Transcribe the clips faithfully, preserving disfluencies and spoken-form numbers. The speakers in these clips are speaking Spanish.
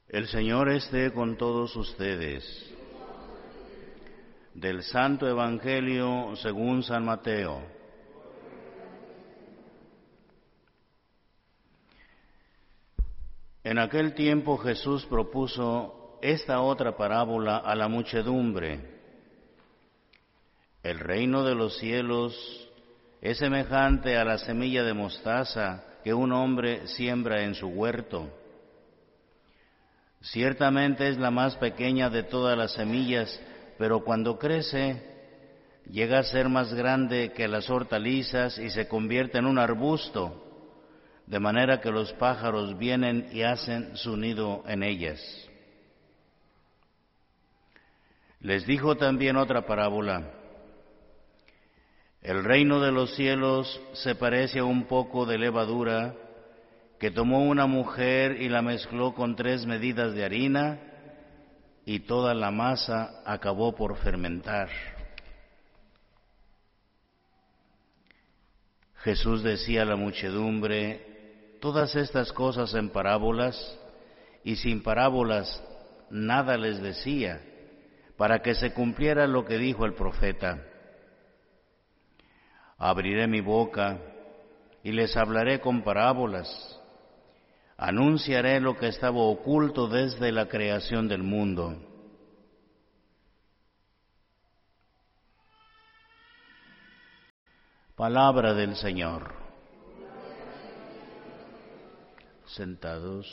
El Señor esté con todos ustedes. Del Santo Evangelio según San Mateo. En aquel tiempo Jesús propuso esta otra parábola a la muchedumbre. El reino de los cielos es semejante a la semilla de mostaza que un hombre siembra en su huerto. Ciertamente es la más pequeña de todas las semillas, pero cuando crece, llega a ser más grande que las hortalizas y se convierte en un arbusto, de manera que los pájaros vienen y hacen su nido en ellas. Les dijo también otra parábola. El reino de los cielos se parece a un poco de levadura que tomó una mujer y la mezcló con tres medidas de harina, y toda la masa acabó por fermentar. Jesús decía a la muchedumbre todas estas cosas en parábolas, y sin parábolas nada les decía, para que se cumpliera lo que dijo el profeta. Abriré mi boca y les hablaré con parábolas. Anunciaré lo que estaba oculto desde la creación del mundo. Palabra del Señor. Sentados.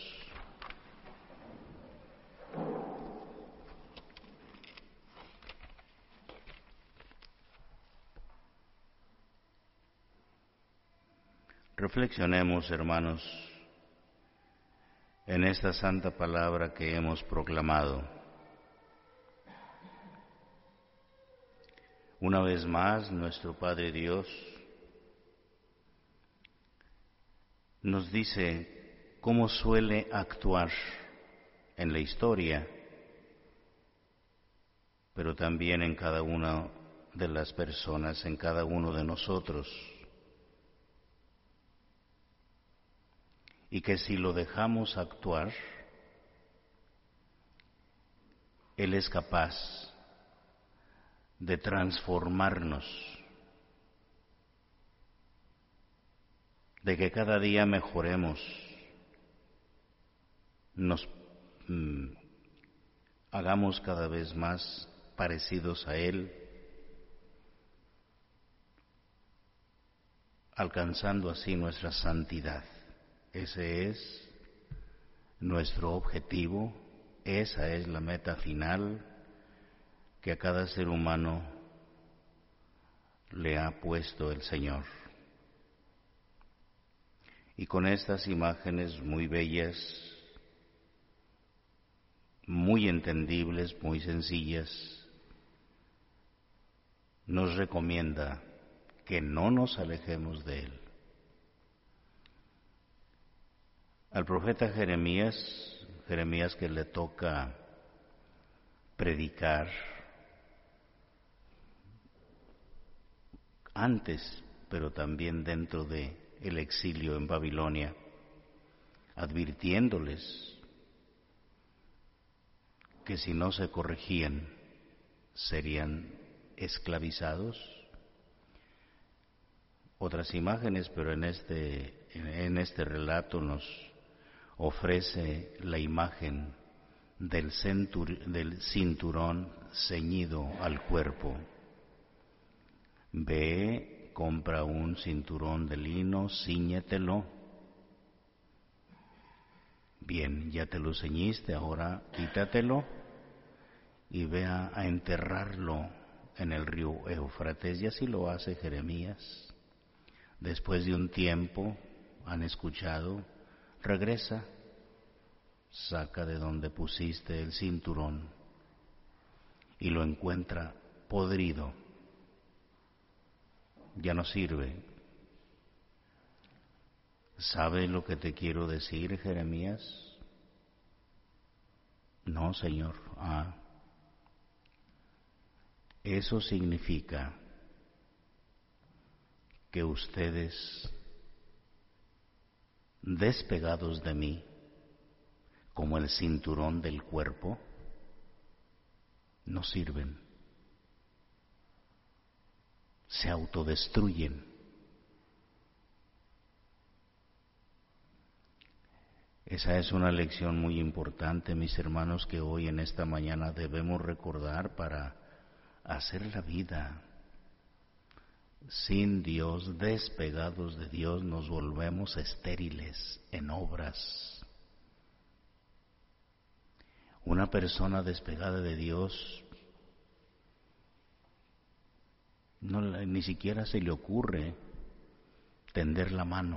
Reflexionemos, hermanos, en esta santa palabra que hemos proclamado. Una vez más, nuestro Padre Dios nos dice cómo suele actuar en la historia, pero también en cada una de las personas, en cada uno de nosotros. Y que si lo dejamos actuar, Él es capaz de transformarnos, de que cada día mejoremos, nos mm, hagamos cada vez más parecidos a Él, alcanzando así nuestra santidad. Ese es nuestro objetivo, esa es la meta final que a cada ser humano le ha puesto el Señor. Y con estas imágenes muy bellas, muy entendibles, muy sencillas, nos recomienda que no nos alejemos de Él. Al profeta Jeremías, Jeremías que le toca predicar antes, pero también dentro de el exilio en Babilonia, advirtiéndoles que si no se corregían serían esclavizados. Otras imágenes, pero en este, en este relato nos ofrece la imagen del, centur, del cinturón ceñido al cuerpo. Ve, compra un cinturón de lino, cíñetelo. Bien, ya te lo ceñiste, ahora quítatelo y ve a, a enterrarlo en el río Éufrates. Y así lo hace Jeremías. Después de un tiempo, han escuchado, regresa, saca de donde pusiste el cinturón y lo encuentra podrido. Ya no sirve. ¿Sabe lo que te quiero decir, Jeremías? No, Señor. Ah, eso significa que ustedes, despegados de mí, como el cinturón del cuerpo, no sirven, se autodestruyen. Esa es una lección muy importante, mis hermanos, que hoy en esta mañana debemos recordar para hacer la vida. Sin Dios, despegados de Dios, nos volvemos estériles en obras. Una persona despegada de Dios, no, ni siquiera se le ocurre tender la mano,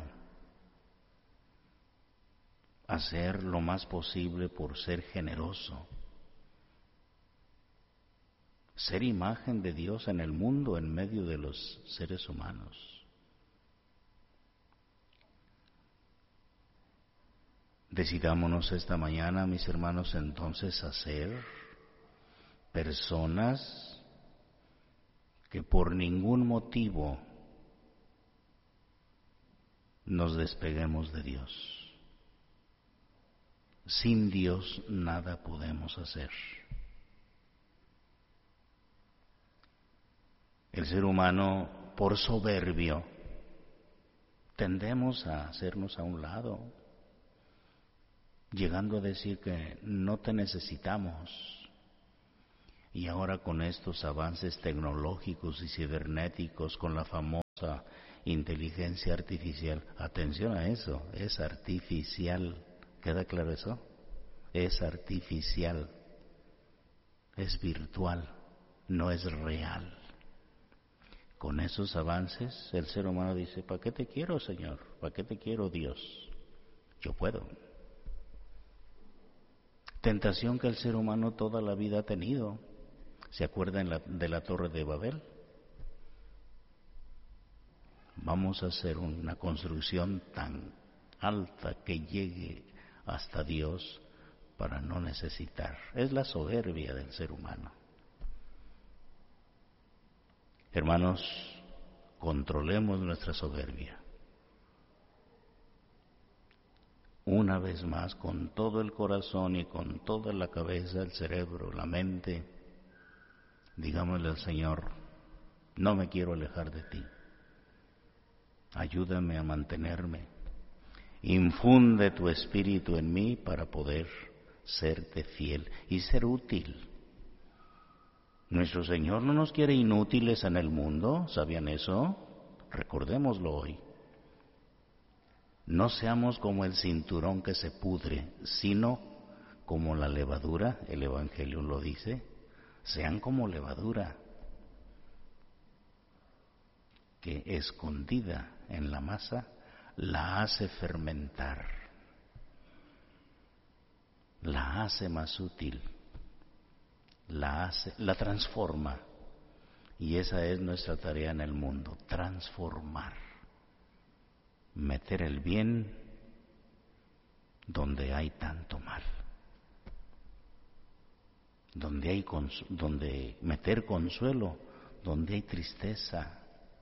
hacer lo más posible por ser generoso, ser imagen de Dios en el mundo, en medio de los seres humanos. Decidámonos esta mañana, mis hermanos, entonces a ser personas que por ningún motivo nos despeguemos de Dios. Sin Dios nada podemos hacer. El ser humano, por soberbio, tendemos a hacernos a un lado, llegando a decir que no te necesitamos. Y ahora con estos avances tecnológicos y cibernéticos, con la famosa inteligencia artificial, atención a eso, es artificial. ¿Queda claro eso? Es artificial, es virtual, no es real. Con esos avances, el ser humano dice, ¿para qué te quiero, Señor? ¿Para qué te quiero, Dios? Yo puedo. Tentación que el ser humano toda la vida ha tenido. ¿Se acuerdan la, de la Torre de Babel? Vamos a hacer una construcción tan alta que llegue hasta Dios para no necesitar. Es la soberbia del ser humano. Hermanos, controlemos nuestra soberbia. Una vez más, con todo el corazón y con toda la cabeza, el cerebro, la mente, digámosle al Señor, no me quiero alejar de ti. Ayúdame a mantenerme. Infunde tu espíritu en mí para poder serte fiel y ser útil. Nuestro Señor no nos quiere inútiles en el mundo, ¿sabían eso? Recordémoslo hoy. No seamos como el cinturón que se pudre, sino como la levadura, el Evangelio lo dice, sean como levadura, que escondida en la masa la hace fermentar, la hace más útil, la hace, la transforma. Y esa es nuestra tarea en el mundo, transformar, meter el bien donde hay tanto mal, donde hay cons- donde meter consuelo donde hay tristeza,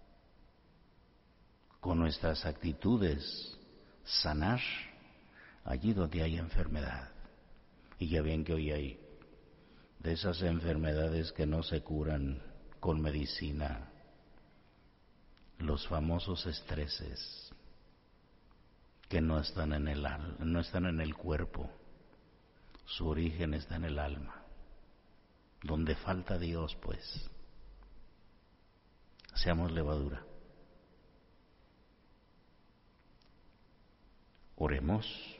con nuestras actitudes sanar allí donde hay enfermedad. Y ya ven que hoy hay de esas enfermedades que no se curan con medicina, los famosos estreses que no están en el al- no están en el cuerpo, su origen está en el alma, donde falta Dios, pues. Seamos levadura. Oremos.